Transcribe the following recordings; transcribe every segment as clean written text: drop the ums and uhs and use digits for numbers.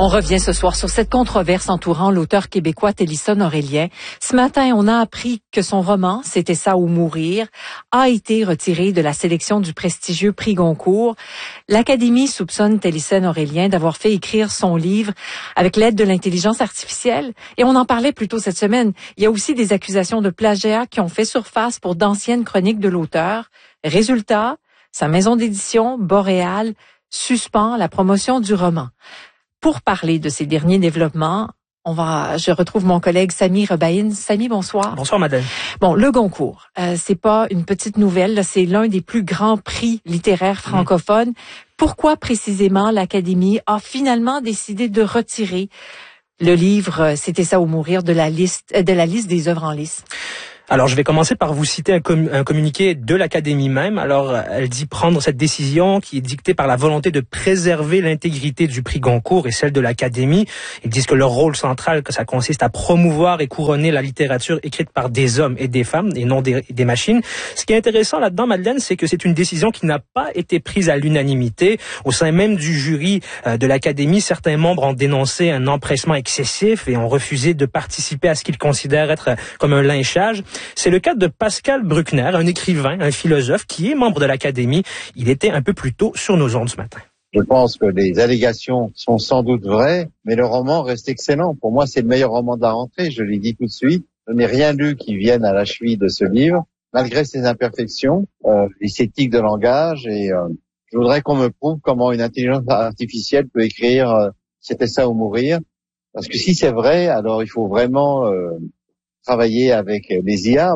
On revient ce soir sur cette controverse entourant l'auteur québécois Télisson Aurélien. Ce matin, on a appris que son roman, C'était ça ou mourir, a été retiré de la sélection du prestigieux prix Goncourt. L'Académie soupçonne Télisson Aurélien d'avoir fait écrire son livre avec l'aide de l'intelligence artificielle. Et on en parlait plus tôt cette semaine. Il y a aussi des accusations de plagiat qui ont fait surface pour d'anciennes chroniques de l'auteur. Résultat, sa maison d'édition, Boréal, suspend la promotion du roman. Pour parler de ces derniers développements, je retrouve mon collègue Samy Rebaïn. Samy, bonsoir. Bonsoir, madame. Bon, le Goncourt, c'est pas une petite nouvelle, là, c'est l'un des plus grands prix littéraires francophones. Pourquoi précisément l'Académie a finalement décidé de retirer le livre C'était ça ou mourir de la liste des œuvres en lice? Alors, je vais commencer par vous citer un communiqué de l'Académie même. Alors, elle dit prendre cette décision qui est dictée par la volonté de préserver l'intégrité du prix Goncourt et celle de l'Académie. Ils disent que leur rôle central, que ça consiste à promouvoir et couronner la littérature écrite par des hommes et des femmes et non des machines. Ce qui est intéressant là-dedans, Madeleine, c'est que c'est une décision qui n'a pas été prise à l'unanimité. Au sein même du jury de l'Académie, certains membres ont dénoncé un empressement excessif et ont refusé de participer à ce qu'ils considèrent être comme un lynchage. C'est le cas de Pascal Bruckner, un écrivain, un philosophe qui est membre de l'Académie. Il était un peu plus tôt sur nos ondes ce matin. Je pense que les allégations sont sans doute vraies, mais le roman reste excellent. Pour moi, c'est le meilleur roman de la rentrée, je l'ai dit tout de suite. Je n'ai rien lu qui vienne à la cheville de ce livre, malgré ses imperfections, et ses tics de langage. Et je voudrais qu'on me prouve comment une intelligence artificielle peut écrire C'était ça ou mourir. Parce que si c'est vrai, alors il faut vraiment travailler avec les IA,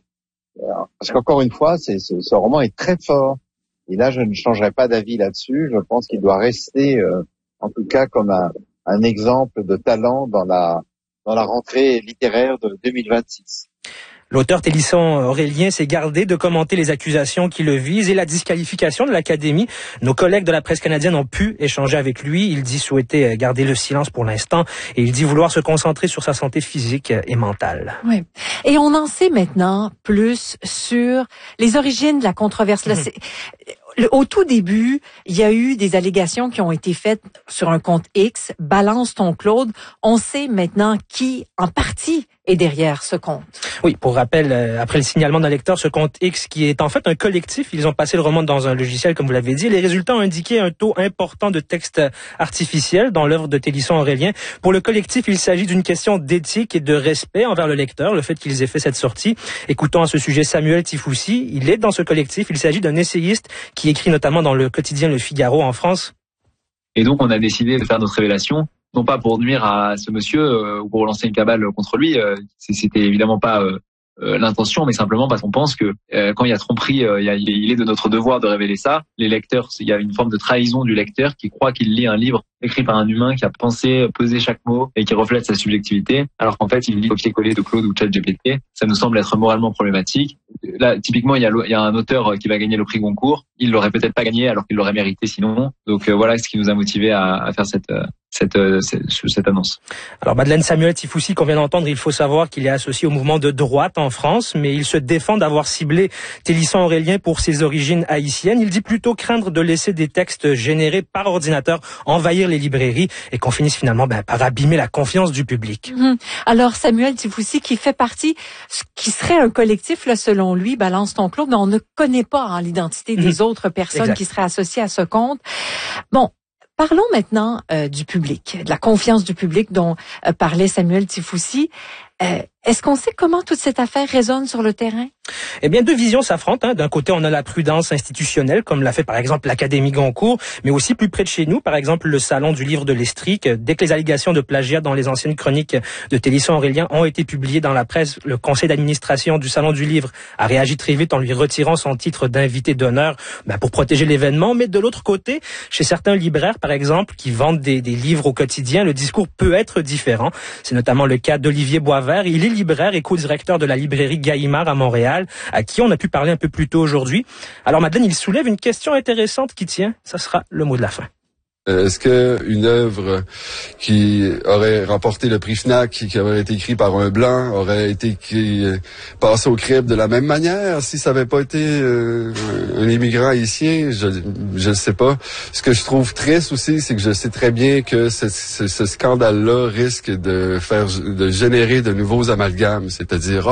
parce qu'encore une fois, ce roman est très fort. Et là, je ne changerai pas d'avis là-dessus. Je pense qu'il doit rester, en tout cas, comme un exemple de talent dans la rentrée littéraire de 2026. L'auteur Télisson Aurélien s'est gardé de commenter les accusations qui le visent et la disqualification de l'Académie. Nos collègues de la presse canadienne ont pu échanger avec lui. Il dit souhaiter garder le silence pour l'instant et il dit vouloir se concentrer sur sa santé physique et mentale. Oui. Et on en sait maintenant plus sur les origines de la controverse. Là, au tout début, il y a eu des allégations qui ont été faites sur un compte X, Balance ton Claude. On sait maintenant qui, en partie, est derrière ce compte. Oui, pour rappel, après le signalement d'un lecteur, ce compte X qui est en fait un collectif, ils ont passé le roman dans un logiciel, comme vous l'avez dit. Les résultats ont indiqué un taux important de texte artificiel dans l'œuvre de Télisson Aurélien. Pour le collectif, il s'agit d'une question d'éthique et de respect envers le lecteur, le fait qu'ils aient fait cette sortie. Écoutons à ce sujet Samuel Tifoussi. Il est dans ce collectif. Il s'agit d'un essayiste qui écrit notamment dans le quotidien Le Figaro en France. Et donc, on a décidé de faire notre révélation, non pas pour nuire à ce monsieur ou pour lancer une cabale contre lui. C'était évidemment pas l'intention, mais simplement parce qu'on pense que quand il y a tromperie, il est de notre devoir de révéler ça. Les lecteurs, il y a une forme de trahison du lecteur qui croit qu'il lit un livre écrit par un humain qui a pensé, pesé chaque mot et qui reflète sa subjectivité, alors qu'en fait, il lit copier-coller de Claude ou ChatGPT. Ça nous semble être moralement problématique. Là, typiquement, il y a un auteur qui va gagner le prix Goncourt. Il l'aurait peut-être pas gagné alors qu'il l'aurait mérité sinon. Donc voilà ce qui nous a motivé à faire cette annonce. Alors Madeleine, Samuel Tifoussi qu'on vient d'entendre, il faut savoir qu'il est associé au mouvement de droite en France, mais il se défend d'avoir ciblé Télisson Aurélien pour ses origines haïtiennes. Il dit plutôt craindre de laisser des textes générés par ordinateur envahir les librairies et qu'on finisse finalement par abîmer la confiance du public. Alors Samuel Tifoussi qui fait partie, qui serait un collectif là selon lui, Balance ton Claude, mais on ne connaît pas l'identité des autres personnes qui seraient associées à ce compte. Bon. Parlons maintenant du public, de la confiance du public dont parlait Samuel Tifoussi. Est-ce qu'on sait comment toute cette affaire résonne sur le terrain? Eh bien, deux visions s'affrontent. D'un côté, on a la prudence institutionnelle, comme l'a fait par exemple l'Académie Goncourt, mais aussi plus près de chez nous, par exemple le Salon du livre de l'Estrie. Dès que les allégations de plagiat dans les anciennes chroniques de Télisson Aurélien ont été publiées dans la presse, le conseil d'administration du Salon du livre a réagi très vite en lui retirant son titre d'invité d'honneur pour protéger l'événement. Mais de l'autre côté, chez certains libraires, par exemple, qui vendent des livres au quotidien, le discours peut être différent. C'est notamment le cas d'Olivier Boisvert. Il est libraire et co-directeur de la librairie Gallimard à Montréal, à qui on a pu parler un peu plus tôt aujourd'hui. Alors Madeleine, il soulève une question intéressante qui tient, ça sera le mot de la fin. Est-ce que une œuvre qui aurait remporté le prix FNAC, qui aurait été écrite par un blanc, aurait été passée au crible de la même manière si ça n'avait pas été un immigrant haïtien? Je ne sais pas. Ce que je trouve triste aussi, c'est que je sais très bien que ce scandale-là risque de générer de nouveaux amalgames. C'est-à-dire,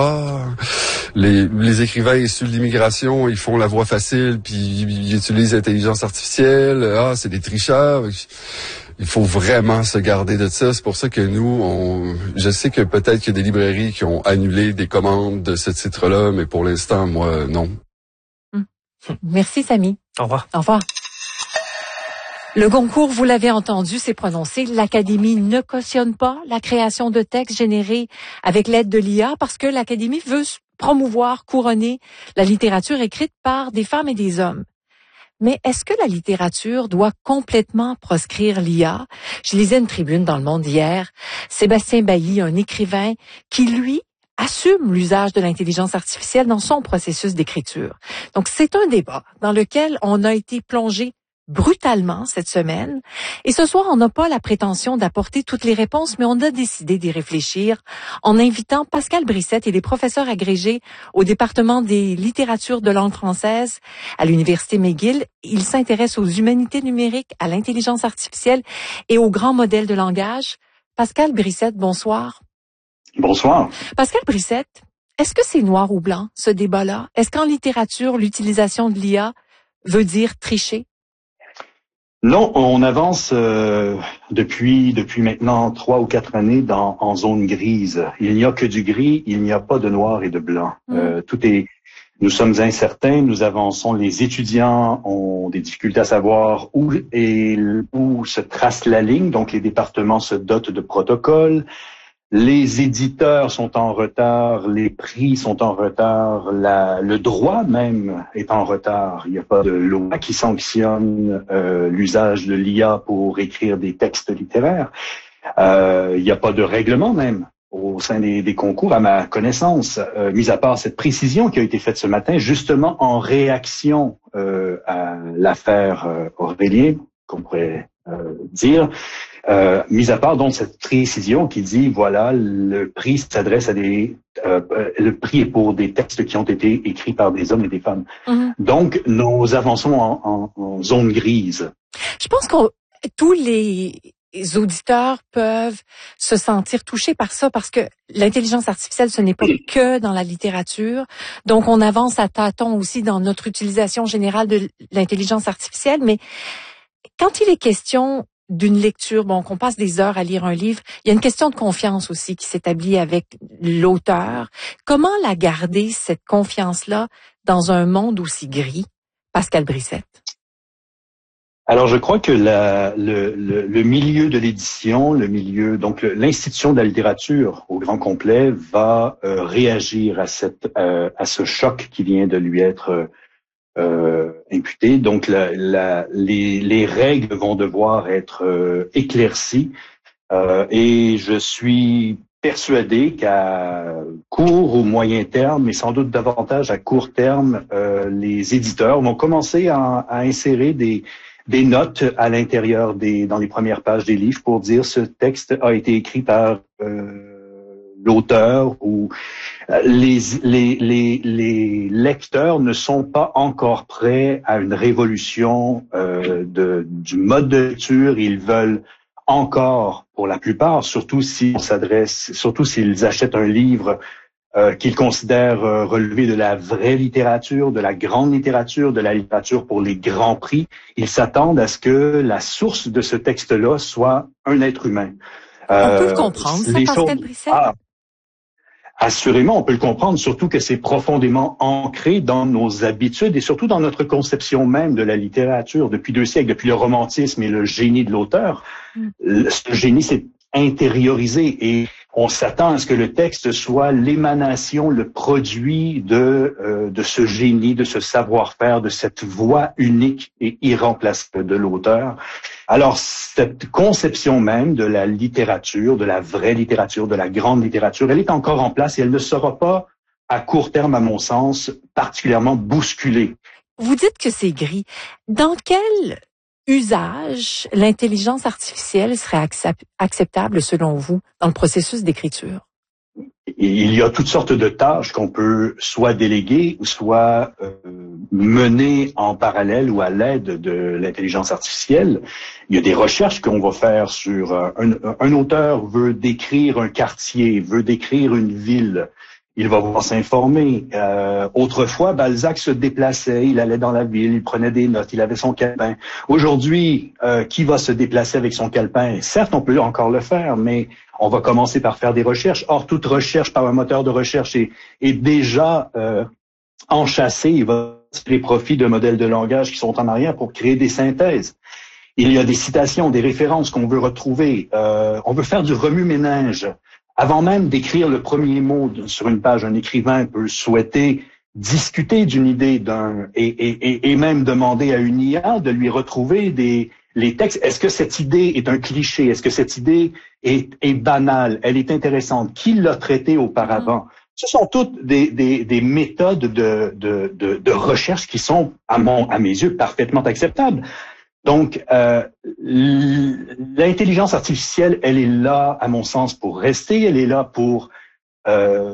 les écrivains issus de l'immigration, ils font la voie facile, puis ils utilisent l'intelligence artificielle. C'est des tricheurs. Il faut vraiment se garder de ça. C'est pour ça que je sais que peut-être qu'il y a des librairies qui ont annulé des commandes de ce titre-là, mais pour l'instant, moi, non. Merci, Samy. Au revoir. Au revoir. Le Goncourt, vous l'avez entendu, s'est prononcé. L'Académie ne cautionne pas la création de textes générés avec l'aide de l'IA parce que l'Académie veut promouvoir, couronner la littérature écrite par des femmes et des hommes. Mais est-ce que la littérature doit complètement proscrire l'IA? Je lisais une tribune dans Le Monde hier. Sébastien Bailly, un écrivain qui, lui, assume l'usage de l'intelligence artificielle dans son processus d'écriture. Donc, c'est un débat dans lequel on a été plongé brutalement cette semaine. Et ce soir, on n'a pas la prétention d'apporter toutes les réponses, mais on a décidé d'y réfléchir en invitant Pascal Brissette. Il est professeur agrégé au département des littératures de langue française à l'Université McGill. Il s'intéresse aux humanités numériques, à l'intelligence artificielle et aux grands modèles de langage. Pascal Brissette, bonsoir. Bonsoir. Pascal Brissette, est-ce que c'est noir ou blanc, ce débat-là? Est-ce qu'en littérature, l'utilisation de l'IA veut dire tricher? Non, on avance depuis maintenant 3 ou 4 années en zone grise. Il n'y a que du gris, il n'y a pas de noir et de blanc. Nous sommes incertains, nous avançons. Les étudiants ont des difficultés à savoir où se trace la ligne. Donc, les départements se dotent de protocoles. Les éditeurs sont en retard, les prix sont en retard, le droit même est en retard. Il n'y a pas de loi qui sanctionne l'usage de l'IA pour écrire des textes littéraires. Il n'y a pas de règlement même au sein des concours, à ma connaissance, mis à part cette précision qui a été faite ce matin, justement en réaction à l'affaire Aurélien, qu'on pourrait dire. Mis à part donc cette précision qui dit voilà, le prix s'adresse à le prix est pour des textes qui ont été écrits par des hommes et des femmes. Donc nous avançons en zone grise. Je pense que tous les auditeurs peuvent se sentir touchés par ça parce que l'intelligence artificielle, ce n'est pas que dans la littérature. Donc on avance à tâtons aussi dans notre utilisation générale de l'intelligence artificielle, mais quand il est question d'une lecture, qu'on passe des heures à lire un livre, il y a une question de confiance aussi qui s'établit avec l'auteur. Comment la garder, cette confiance-là, dans un monde aussi gris? Pascal Brissette. Alors, je crois que le milieu de l'édition, l'institution de la littérature au grand complet va réagir à ce choc qui vient de lui être imputé. Donc, les règles vont devoir être éclaircies et je suis persuadé qu'à court ou moyen terme, mais sans doute davantage à court terme, les éditeurs vont commencer à insérer des notes à l'intérieur dans les premières pages des livres pour dire ce texte a été écrit par l'auteur ou les lecteurs ne sont pas encore prêts à une révolution du mode de lecture. Ils veulent encore, pour la plupart, surtout s'ils achètent un livre qu'ils considèrent relever de la vraie littérature, de la grande littérature, de la littérature pour les grands prix, ils s'attendent à ce que la source de ce texte-là soit un être humain. On peut le comprendre, ça, Pascal Brissette? Assurément, on peut le comprendre, surtout que c'est profondément ancré dans nos habitudes et surtout dans notre conception même de la littérature depuis 2 siècles, depuis le romantisme et le génie de l'auteur. Ce génie s'est intériorisé et on s'attend à ce que le texte soit l'émanation, le produit de ce génie, de ce savoir-faire, de cette voix unique et irremplaçable de l'auteur. Alors, cette conception même de la littérature, de la vraie littérature, de la grande littérature, elle est encore en place et elle ne sera pas, à court terme, à mon sens, particulièrement bousculée. Vous dites que c'est gris. Dans quelle usage l'intelligence artificielle serait acceptable selon vous dans le processus d'écriture? Il y a toutes sortes de tâches qu'on peut soit déléguer ou soit mener en parallèle ou à l'aide de l'intelligence artificielle. Il y a des recherches qu'on va faire sur un auteur veut décrire un quartier, veut décrire une ville. Il va pouvoir s'informer. Autrefois, Balzac se déplaçait, il allait dans la ville, il prenait des notes, il avait son calepin. Aujourd'hui, qui va se déplacer avec son calepin? Certes, on peut encore le faire, mais on va commencer par faire des recherches. Or, toute recherche par un moteur de recherche est déjà enchâssée. Il va tirer profit de modèles de langage qui sont en arrière pour créer des synthèses. Il y a des citations, des références qu'on veut retrouver. On veut faire du remue-ménage. Avant même d'écrire le premier mot sur une page, un écrivain peut souhaiter discuter d'une idée et même demander à une IA de lui retrouver les textes. Est-ce que cette idée est un cliché? Est-ce que cette idée est banale? Elle est intéressante? Qui l'a traitée auparavant? Ce sont toutes des méthodes de recherche qui sont, à mes yeux, parfaitement acceptables. Donc, l'intelligence artificielle, elle est là, à mon sens, pour rester. Elle est là pour